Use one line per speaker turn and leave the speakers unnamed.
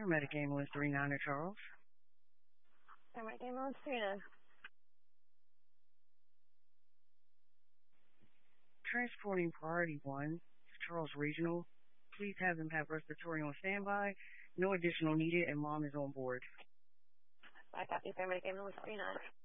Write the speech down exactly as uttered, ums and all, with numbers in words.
Paramedic Ambulance three nine Charles.
Paramedic Ambulance three nine.
Transporting Priority one to Charles Regional. Please have them have respiratory on standby. No additional needed, and mom is on board.
I copy Paramedic Ambulance three nine.